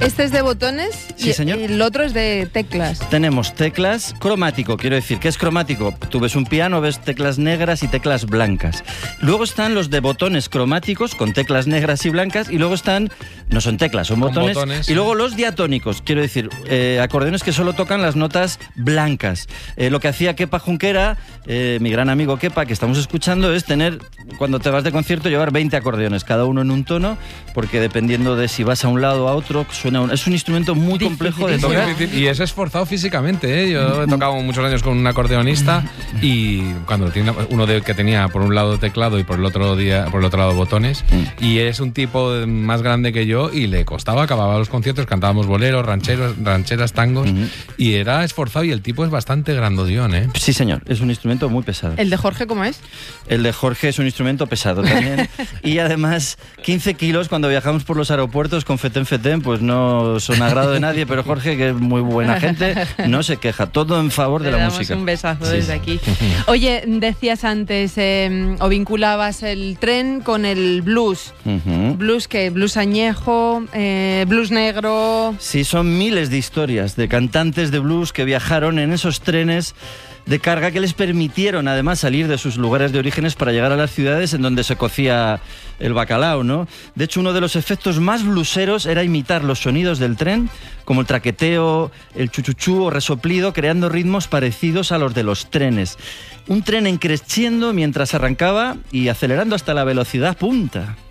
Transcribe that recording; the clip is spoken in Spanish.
Este es de botones Sí, señor. y el otro es de teclas. Tenemos teclas cromático, quiero decir, ¿qué es cromático? Tú ves un piano, ves teclas negras y teclas blancas. Luego están los de botones cromáticos con teclas negras y blancas, y luego están, no son teclas, son botones. Y luego los diatónicos, quiero decir, acordeones que solo tocan las notas blancas. Lo que hacía Kepa Junquera, mi gran amigo Kepa, que estamos escuchando, es tener, cuando te vas de concierto, llevar 20 acordeones, cada uno en un tono, porque dependiendo de si vas a un lado o a otro, es un instrumento muy complejo de tocar. Y es esforzado físicamente, ¿eh? Yo he tocado muchos años con un acordeonista y cuando tiene que tenía por un lado teclado y por el otro lado botones, y es un tipo más grande que yo y le costaba, acababa los conciertos, cantábamos boleros, rancheras, tangos, y era esforzado, y el tipo es bastante grandodión, ¿eh? Sí, señor, es un instrumento muy pesado. ¿El de Jorge cómo es? El de Jorge es un instrumento pesado también. Y además, 15 kilos cuando viajamos por los aeropuertos con fetén, pues no son agrado de nadie, pero Jorge, que es muy buena gente, no se queja. Todo en favor de la música. Un besazo desde aquí. Oye, decías antes, o vinculabas el tren con el blues. ¿Blues qué? ¿Blues añejo? ¿Blues negro? Sí, son miles de historias de cantantes de blues que viajaron en esos trenes de carga que les permitieron además salir de sus lugares de orígenes para llegar a las ciudades en donde se cocía el bacalao, ¿no? De hecho, uno de los efectos más blueseros era imitar los sonidos del tren, como el traqueteo, el chuchuchú o resoplido, creando ritmos parecidos a los de los trenes. Un tren encreciendo mientras arrancaba y acelerando hasta la velocidad punta.